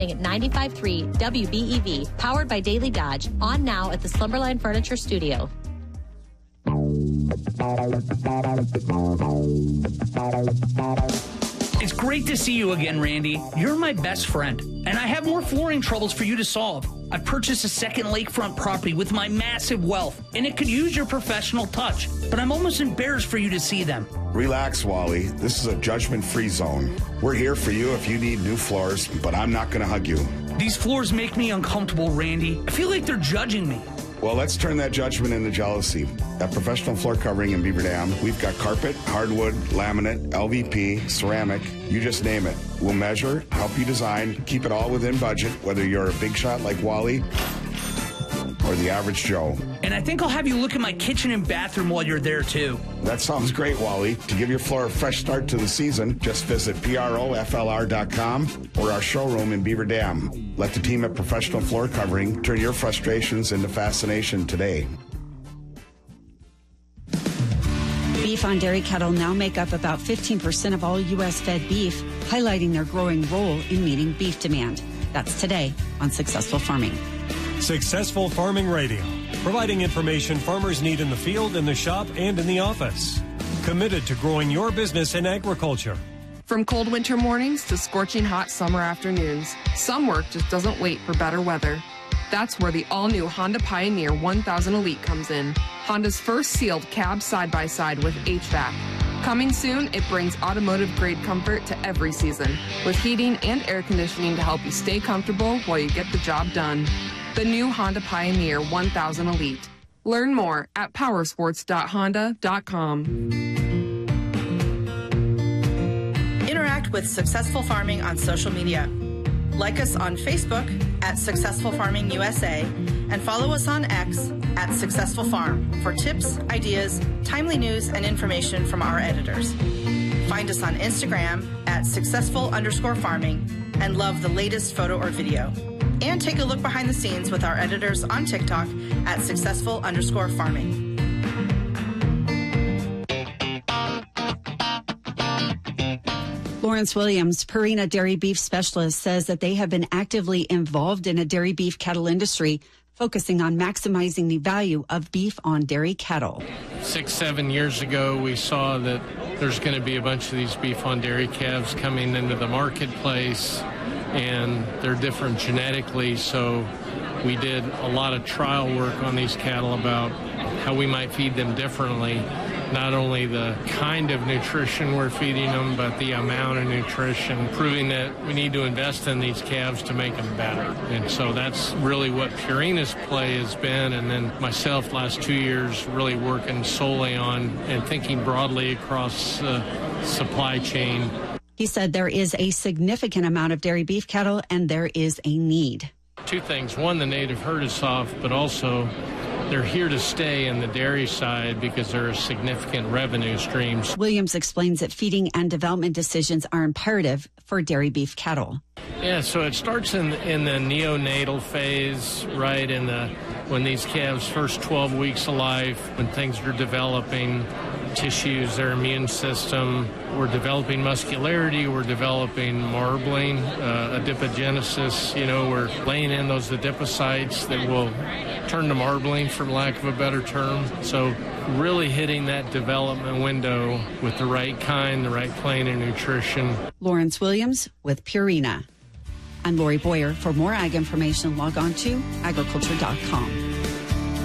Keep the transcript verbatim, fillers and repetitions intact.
At ninety-five point three W B E V, powered by Daily Dodge, on now at the Slumberline Furniture Studio. It's great to see you again, Randy. You're my best friend, and I have more flooring troubles for you to solve. I've purchased a second lakefront property with my massive wealth, and it could use your professional touch, but I'm almost embarrassed for you to see them. Relax, Wally. This is a judgment-free zone. We're here for you if you need new floors, but I'm not going to hug you. These floors make me uncomfortable, Randy. I feel like they're judging me. Well, let's turn that judgment into jealousy. At Professional Floor Covering in Beaver Dam, we've got carpet, hardwood, laminate, L V P, ceramic, you just name it. We'll measure, help you design, keep it all within budget, whether you're a big shot like Wally or the average Joe. And I think I'll have you look at my kitchen and bathroom while you're there, too. That sounds great, Wally. To give your floor a fresh start to the season, just visit proflr dot com or our showroom in Beaver Dam. Let the team at Professional Floor Covering turn your frustrations into fascination today. Beef on dairy cattle now make up about fifteen percent of all U S fed beef, highlighting their growing role in meeting beef demand. That's today on Successful Farming. Successful Farming Radio, providing information farmers need in the field, in the shop, and in the office. Committed to growing your business in agriculture. From cold winter mornings to scorching hot summer afternoons, some work just doesn't wait for better weather. That's where the all-new Honda Pioneer one thousand Elite comes in. Honda's first sealed cab side-by-side with H V A C. Coming soon, it brings automotive-grade comfort to every season, with heating and air conditioning to help you stay comfortable while you get the job done. The new Honda Pioneer one thousand Elite. Learn more at powersports dot honda dot com. Interact with Successful Farming on social media. Like us on Facebook at Successful Farming U S A and follow us on X at Successful Farm for tips, ideas, timely news, and information from our editors. Find us on Instagram at successful underscore farming and love the latest photo or video. And take a look behind the scenes with our editors on TikTok at successful underscore farming. Lawrence Williams, Purina Dairy Beef Specialist, says that they have been actively involved in a dairy beef cattle industry, focusing on maximizing the value of beef on dairy cattle. Six, seven years ago, we saw that there's going to be a bunch of these beef on dairy calves coming into the marketplace, and they're different genetically, so we did a lot of trial work on these cattle about how we might feed them differently. Not only the kind of nutrition we're feeding them, but the amount of nutrition, proving that we need to invest in these calves to make them better. And so that's really what Purina's play has been. And then myself, last two years, really working solely on and thinking broadly across the supply chain. He said there is a significant amount of dairy beef cattle and there is a need. Two things. One, the native herd is soft, but also they're here to stay in the dairy side because there are significant revenue streams. Williams explains that feeding and development decisions are imperative for dairy beef cattle. Yeah, so it starts in in the neonatal phase, right, in the when these calves' first twelve weeks of life, when things are developing tissues, their immune system. We're developing muscularity, we're developing marbling, uh, adipogenesis. You know, we're laying in those adipocytes that will turn to marbling, for lack of a better term. So really hitting that development window with the right kind, the right plane of nutrition. Lawrence Williams with Purina. I'm Lori Boyer. For more ag information, log on to agriculture dot com.